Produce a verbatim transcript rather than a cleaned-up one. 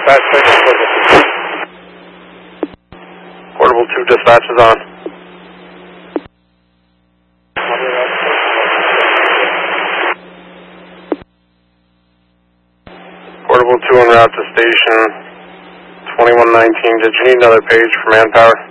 Dispatch, Portable two dispatch is on. Portable two en route to station twenty-one nineteen. Did you need another page for manpower?